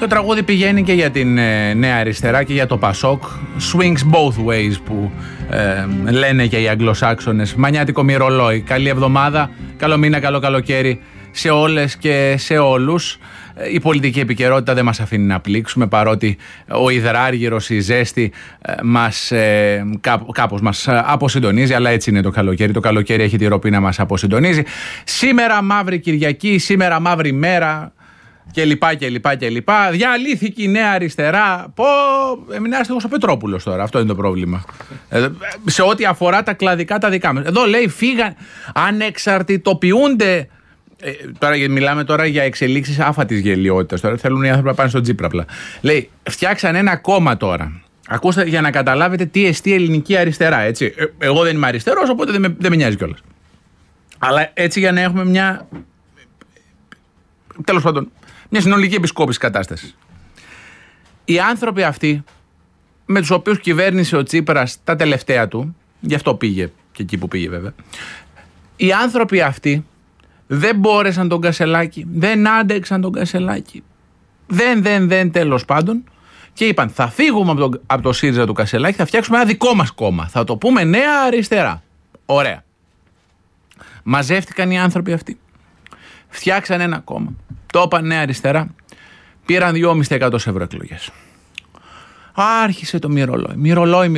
Το τραγούδι πηγαίνει και για την Νέα Αριστερά και για το Πασόκ. Swings both ways που λένε και οι Αγγλοσάξονες. Μανιάτικο μυρολόι. Καλή εβδομάδα, καλό μήνα, καλό καλοκαίρι σε όλες και σε όλους. Η πολιτική επικαιρότητα δεν μας αφήνει να πλήξουμε, παρότι ο υδράργυρος, η ζέστη κάπως μας αποσυντονίζει, αλλά έτσι είναι το καλοκαίρι. Το καλοκαίρι έχει τη ροπή να μας αποσυντονίζει. Σήμερα μαύρη Κυριακή, σήμερα μαύρη μέρα κλπ. Διαλύθηκε η Νέα Αριστερά. Έμεινάστε εγώ στο Πετρόπουλος τώρα. Αυτό είναι το πρόβλημα. Σε ό,τι αφορά τα κλαδικά τα δικά μας. Εδώ λέει φύγαν, ανεξαρτητοποιούνται. Τώρα μιλάμε τώρα για εξελίξεις άφατης γελιότητας. Τώρα θέλουν οι άνθρωποι να πάνε στον Τσίπρα απλά. Λέει, φτιάξαν ένα κόμμα τώρα. Ακούστε για να καταλάβετε τι εστί ελληνική αριστερά. Έτσι. Εγώ δεν είμαι αριστερός, οπότε δεν με νοιάζει κιόλας. Αλλά έτσι για να έχουμε μια. Τέλος πάντων, μια συνολική επισκόπηση κατάστασης. Οι άνθρωποι αυτοί, με τους οποίους κυβέρνησε ο Τσίπρας τα τελευταία του, γι' αυτό πήγε και εκεί που πήγε βέβαια, οι άνθρωποι αυτοί δεν μπόρεσαν τον Κασελάκη, δεν άντεξαν τον Κασελάκη, δεν τέλος πάντων, και είπαν θα φύγουμε από το ΣΥΡΙΖΑ του Κασελάκη, θα φτιάξουμε ένα δικό μας κόμμα, θα το πούμε Νέα Αριστερά. Ωραία. Μαζεύτηκαν οι άνθρωποι αυτοί, φτιάξαν ένα κόμμα, το είπαν Νέα Αριστερά, πήραν 2.500 ευρωεκλογές. Άρχισε το μυρολόι.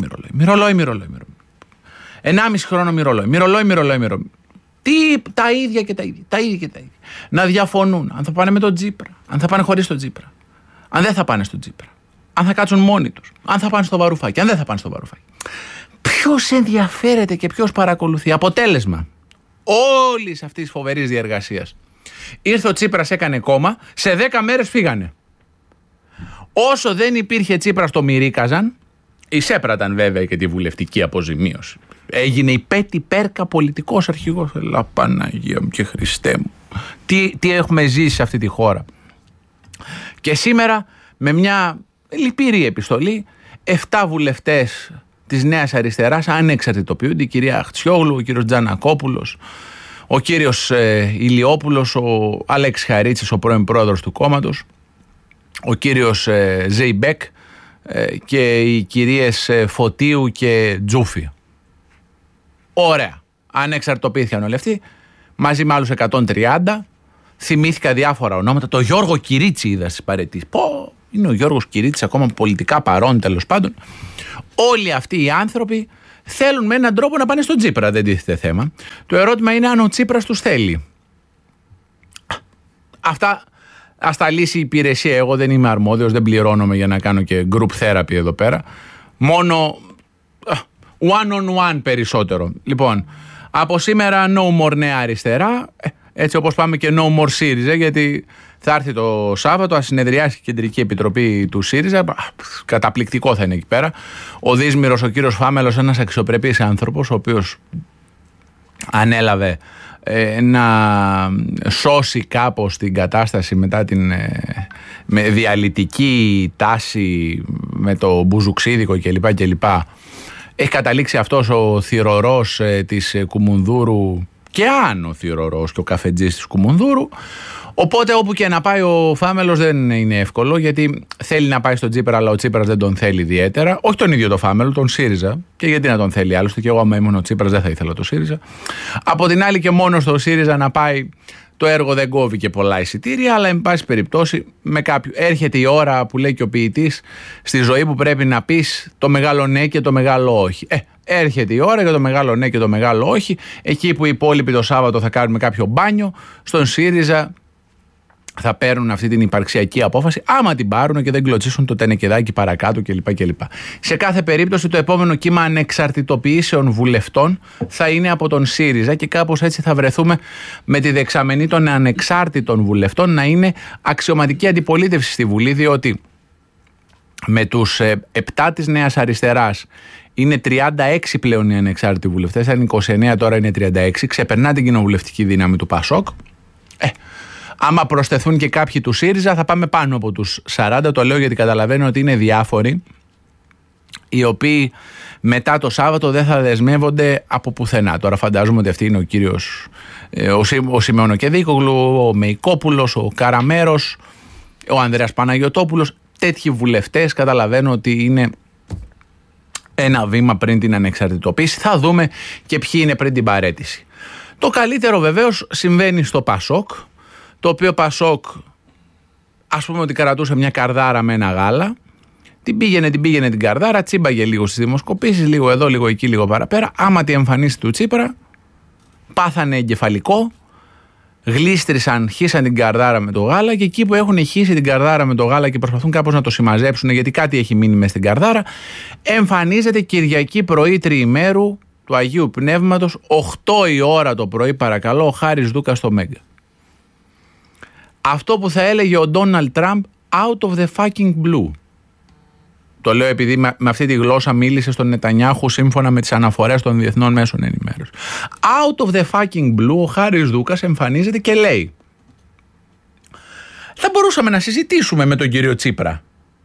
1,5 χρόνο μυρολόι. Τα ίδια και τα ίδια. Να διαφωνούν αν θα πάνε με τον Τσίπρα, αν θα πάνε χωρίς τον Τσίπρα, αν δεν θα πάνε στον Τσίπρα, αν θα κάτσουν μόνοι τους, αν θα πάνε στο Βαρουφάκι, αν δεν θα πάνε στο Βαρουφάκι. Ποιος ενδιαφέρεται και ποιος παρακολουθεί? Αποτέλεσμα όλης αυτής της φοβερής διεργασίας, ήρθε ο Τσίπρας, έκανε κόμμα, σε 10 μέρες φύγανε. Όσο δεν υπήρχε Τσίπρας το μυρίκαζαν, εισέπραταν βέβαια και τη βουλευτική αποζημίωση. Έγινε η Πέτη Πέρκα πολιτικός αρχηγός. Ελά Παναγία μου και Χριστέ μου. Τι έχουμε ζήσει σε αυτή τη χώρα. Και σήμερα με μια λυπηρή επιστολή 7 βουλευτές της Νέας Αριστεράς ανεξαρτητοποιούνται. Η κυρία Αχτσιόγλου, ο κύριος Τζανακόπουλος, ο κύριος Ηλιόπουλος, ο Αλέξης Χαρίτσης, ο πρώην πρόεδρος του κόμματος, ο κύριος Ζεϊμπέκ και οι κυρίες Φωτίου και Τζούφη. Ωραία. Ανεξαρτητοποιήθηκαν όλοι αυτοί, μαζί με άλλους 130. Θυμήθηκα διάφορα ονόματα. Το Γιώργο Κυρίτσι είδα στις παραιτήσεις. Είναι ο Γιώργος Κυρίτσης ακόμα πολιτικά παρόν, τέλος πάντων. Όλοι αυτοί οι άνθρωποι θέλουν με έναν τρόπο να πάνε στον Τσίπρα, δεν τίθεται θέμα. Το ερώτημα είναι αν ο Τσίπρας τους θέλει. Αυτά ας τα λύσει η υπηρεσία. Εγώ δεν είμαι αρμόδιος, δεν πληρώνομαι για να κάνω και group therapy εδώ πέρα. Μόνο one on one περισσότερο. Λοιπόν, από σήμερα no more Νέα Αριστερά, έτσι όπως πάμε και no more ΣΥΡΙΖΑ, γιατί θα έρθει το Σάββατο, θα συνεδριάσει η Κεντρική Επιτροπή του ΣΥΡΙΖΑ. Καταπληκτικό θα είναι εκεί πέρα. Ο Δύσμυρος, ο κύριος Φάμελος, ένας αξιοπρεπής άνθρωπος, ο οποίος ανέλαβε να σώσει κάπως την κατάσταση μετά την με διαλυτική τάση με το μπουζουξίδικο κλπ. Έχει καταλήξει αυτός ο θυρωρός της Κουμουνδούρου και ο θυρωρός και ο καφετζής της Κουμουνδούρου. Οπότε όπου και να πάει ο Φάμελος δεν είναι εύκολο, γιατί θέλει να πάει στον Τσίπρα, αλλά ο Τσίπρας δεν τον θέλει ιδιαίτερα. Όχι τον ίδιο το Φάμελο, τον ΣΥΡΙΖΑ. Και γιατί να τον θέλει άλλωστε, και εγώ άμα ήμουν ο Τσίπρας δεν θα ήθελα το ΣΥΡΙΖΑ. Από την άλλη και μόνο στο ΣΥΡΙΖΑ να πάει, το έργο δεν κόβει και πολλά εισιτήρια, αλλά εν πάση περιπτώσει με κάποιου. Έρχεται η ώρα που λέει και ο ποιητής στη ζωή που πρέπει να πεις το μεγάλο ναι και το μεγάλο όχι. Έρχεται η ώρα για το μεγάλο ναι και το μεγάλο όχι. Εκεί που οι υπόλοιποι το Σάββατο θα κάνουμε κάποιο μπάνιο, στον ΣΥΡΙΖΑ θα παίρνουν αυτή την υπαρξιακή απόφαση, άμα την πάρουν και δεν κλωτσίσουν το τενεκεδάκι παρακάτω κλπ. Σε κάθε περίπτωση το επόμενο κύμα ανεξαρτητοποιήσεων βουλευτών θα είναι από τον ΣΥΡΙΖΑ και κάπως έτσι θα βρεθούμε με τη δεξαμενή των ανεξάρτητων βουλευτών να είναι αξιωματική αντιπολίτευση στη Βουλή, διότι με τους 7 της Νέας Αριστεράς είναι 36 πλέον οι ανεξάρτητοι βουλευτές, ήταν 29, τώρα είναι 36, ξεπερνά την κοινοβουλευτική δύναμη του ΠΑΣΟΚ. Άμα προσθεθούν και κάποιοι του ΣΥΡΙΖΑ θα πάμε πάνω από τους 40, το λέω γιατί καταλαβαίνω ότι είναι διάφοροι οι οποίοι μετά το Σάββατο δεν θα δεσμεύονται από πουθενά. Τώρα φαντάζομαι ότι αυτή είναι ο κύριος ο Σιμεώνο Κεδίκογλου, ο Μεϊκόπουλος, ο Καραμέρος, ο Ανδρέας Παναγιωτόπουλος. Τέτοιοι βουλευτές καταλαβαίνω ότι είναι ένα βήμα πριν την ανεξαρτητοποίηση. Θα δούμε και ποιοι είναι πριν την παραίτηση. Το καλύτερο βεβαίως συμβαίνει στο Πασόκ, το οποίο Πασόκ, ας πούμε ότι κρατούσε μια καρδάρα με ένα γάλα, την πήγαινε την καρδάρα, τσίμπαγε λίγο στις δημοσκοπήσεις, λίγο εδώ, λίγο εκεί, λίγο παραπέρα. Άμα τη εμφανίσει του Τσίπρα, πάθανε εγκεφαλικό, γλίστρισαν, χύσαν την καρδάρα με το γάλα, και εκεί που έχουν χύσει την καρδάρα με το γάλα και προσπαθούν κάπως να το συμμαζέψουν, γιατί κάτι έχει μείνει μες στην καρδάρα, εμφανίζεται Κυριακή πρωί τριημέρου του Αγίου Πνεύματος, 8 η ώρα το πρωί, παρακαλώ, ο Χάρης Δούκας στο Μέγκα. Αυτό που θα έλεγε ο Ντόναλντ Τραμπ, out of the fucking blue. Το λέω επειδή με αυτή τη γλώσσα μίλησε στον Νετανιάχου σύμφωνα με τις αναφορές των διεθνών μέσων ενημέρωσης. Out of the fucking blue, ο Χάρης Δούκας εμφανίζεται και λέει: θα μπορούσαμε να συζητήσουμε με τον κύριο Τσίπρα.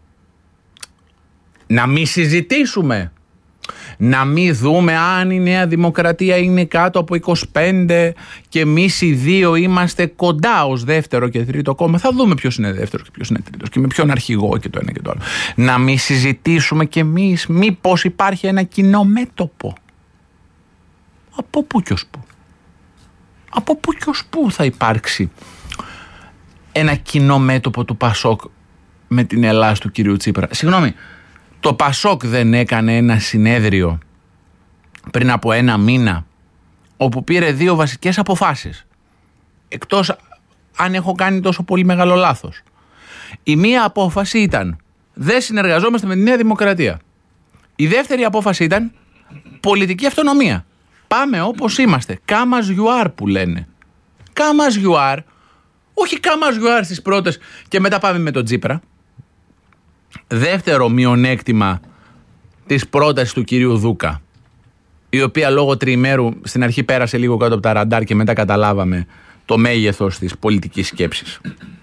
Να μην συζητήσουμε. Να μην δούμε αν η Νέα Δημοκρατία είναι κάτω από 25 και εμείς οι δύο είμαστε κοντά ως δεύτερο και τρίτο κόμμα. Θα δούμε ποιος είναι δεύτερος και ποιος είναι τρίτος και με ποιον αρχηγό και το ένα και το άλλο. Να μην συζητήσουμε κι εμείς μήπως υπάρχει ένα κοινό μέτωπο. Από πού και ως πού? Από πού και ως πού θα υπάρξει ένα κοινό μέτωπο του Πασόκ με την Ελλάδα του κυρίου Τσίπρα? Συγγνώμη. Το Πασόκ δεν έκανε ένα συνέδριο πριν από ένα μήνα όπου πήρε 2 βασικές αποφάσεις? Εκτός αν έχω κάνει τόσο πολύ μεγάλο λάθος. Η μία απόφαση ήταν: δεν συνεργαζόμαστε με τη Νέα Δημοκρατία. Η δεύτερη απόφαση ήταν πολιτική αυτονομία. Πάμε όπως είμαστε. Come as you are που λένε. Come as you are. Όχι come as you are στις πρώτες και μετά πάμε με τον Τσίπρα. Δεύτερο μειονέκτημα της πρότασης του κυρίου Δούκα, η οποία λόγω τριημέρου στην αρχή πέρασε λίγο κάτω από τα ραντάρ και μετά καταλάβαμε το μέγεθος της πολιτικής σκέψης.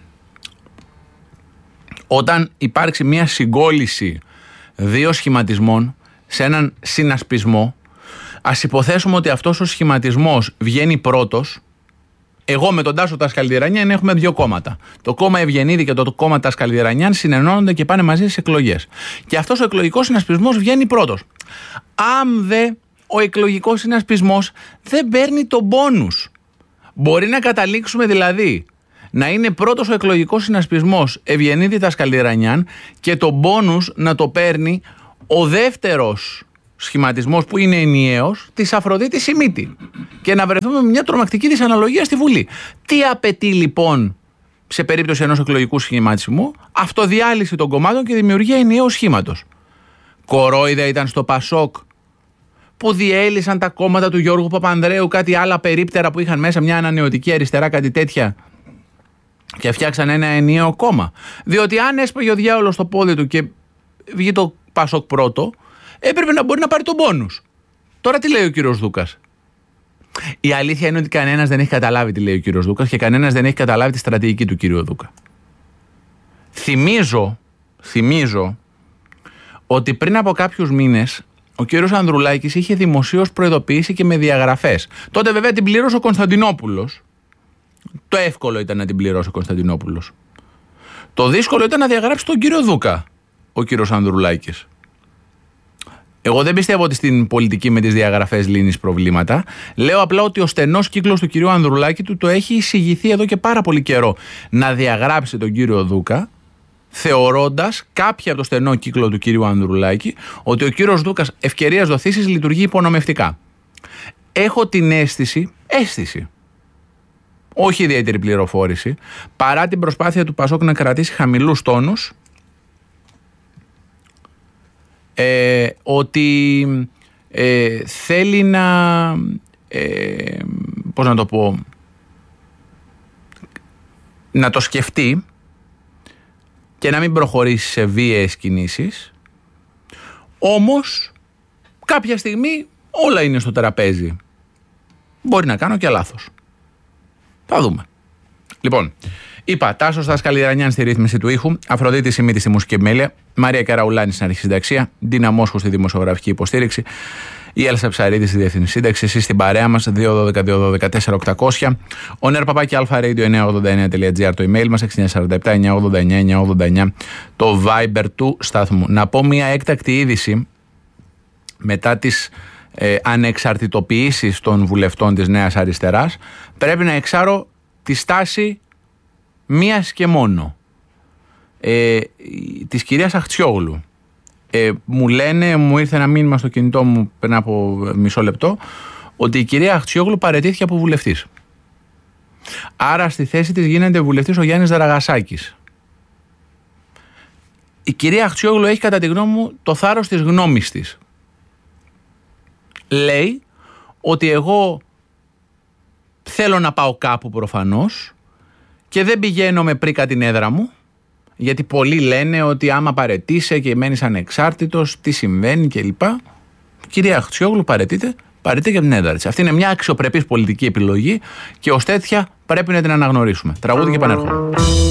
Όταν υπάρξει μια συγκόλληση 2 σχηματισμών σε έναν συνασπισμό, ας υποθέσουμε ότι αυτός ο σχηματισμός βγαίνει πρώτος. Εγώ με τον Τάσο Τασκαλιδερανιάν έχουμε 2 κόμματα. Το κόμμα Ευγενίδη και το κόμμα Τασκαλιδερανιάν συνενώνονται και πάνε μαζί στις εκλογές. Και αυτός ο εκλογικός συνασπισμός βγαίνει πρώτος. Αν δε ο εκλογικός συνασπισμός δεν παίρνει τον μπόνους, μπορεί να καταλήξουμε δηλαδή να είναι πρώτος ο εκλογικός συνασπισμός Ευγενίδη Τασκαλιδερανιάν και τον μπόνους να το παίρνει ο δεύτερος σχηματισμός που είναι ενιαίος της Αφροδίτης Σιμίτη και να βρεθούμε με μια τρομακτική δυσαναλογία στη Βουλή. Τι απαιτεί λοιπόν σε περίπτωση ενός εκλογικού σχηματισμού? Αυτοδιάλυση των κομμάτων και δημιουργία ενιαίου σχήματος. Κορόιδα ήταν στο Πασόκ που διέλυσαν τα κόμματα του Γιώργου Παπανδρέου, κάτι άλλα περίπτερα που είχαν μέσα, μια ανανεωτική αριστερά, κάτι τέτοια, και φτιάξαν ένα ενιαίο κόμμα? Διότι αν έσπαγε ο διάολος στο πόδι του και βγει το Πασόκ πρώτο, έπρεπε να μπορεί να πάρει τον μπόνους. Τώρα τι λέει ο κύριος Δούκας? Η αλήθεια είναι ότι κανένας δεν έχει καταλάβει τι λέει ο κύριος Δούκας και κανένας δεν έχει καταλάβει τη στρατηγική του κύριου Δούκα. Θυμίζω ότι πριν από κάποιους μήνες ο κύριος Ανδρουλάκης είχε δημοσίως προειδοποιήσει και με διαγραφές. Τότε βέβαια την πλήρωσε ο Κωνσταντινόπουλος. Το εύκολο ήταν να την πληρώσει ο Κωνσταντινόπουλος. Το δύσκολο ήταν να διαγράψει τον κύριο Δούκα ο κύριος Ανδρουλάκης. Εγώ δεν πιστεύω ότι στην πολιτική με τις διαγραφές λύνεις προβλήματα. Λέω απλά ότι ο στενός κύκλος του κυρίου Ανδρουλάκη το έχει εισηγηθεί εδώ και πάρα πολύ καιρό να διαγράψει τον κύριο Δούκα, θεωρώντας κάποιοι από το στενό κύκλο του κυρίου Ανδρουλάκη ότι ο κύριος Δούκας ευκαιρίας δοθήσης λειτουργεί υπονομευτικά. Έχω την αίσθηση, όχι ιδιαίτερη πληροφόρηση, παρά την προσπάθεια του Πασόκ να κρατήσει χαμηλούς τόνους, ότι θέλει να να το σκεφτεί και να μην προχωρήσει σε βίαιες κινήσεις. Όμως κάποια στιγμή όλα είναι στο τραπέζι. Μπορεί να κάνω και λάθος. Θα δούμε. Λοιπόν, είπα, Τάσος Δασκαλιδερανιάν στη ρύθμιση του ήχου, Αφροδίτη Σιμίτη στη μουσική επιμέλεια, Μαρία Καραουλάνη στην αρχισυνταξία, Ντίνα Μόσχου στη δημοσιογραφική υποστήριξη. Η Έλσα Ψαρίδη στη Διεθνή Σύνταξη. Εσείς στην παρέα μας 212-212-4-800. Ο nerpapaki-alpha-radio989.gr το email μας, 6947-989-989 το Viber του σταθμού. Να πω μια έκτακτη είδηση μετά τις ανεξαρτητοποιήσεις των βουλευτών της Νέας Αριστεράς. Πρέπει να εξάρω τη στάση μίας και μόνο της κυρίας Αχτσιόγλου. Μου ήρθε ένα μήνυμα στο κινητό μου πριν από μισό λεπτό ότι η κυρία Αχτσιόγλου παραιτήθηκε από βουλευτής. Άρα στη θέση της γίνεται βουλευτής ο Γιάννης Δραγασάκης. Η κυρία Αχτσιόγλου έχει κατά τη γνώμη μου το θάρρος της γνώμης της. Λέει ότι εγώ θέλω να πάω κάπου προφανώς και δεν πηγαίνω με πρίκα την έδρα μου, γιατί πολλοί λένε ότι άμα παραιτείσαι και μένεις ανεξάρτητος, τι συμβαίνει κλπ. Κυρία Αχτσιόγλου παραιτείται για την έδρα της. Αυτή είναι μια αξιοπρεπής πολιτική επιλογή και ως τέτοια πρέπει να την αναγνωρίσουμε. Τραγούδι και επανέρχομαι.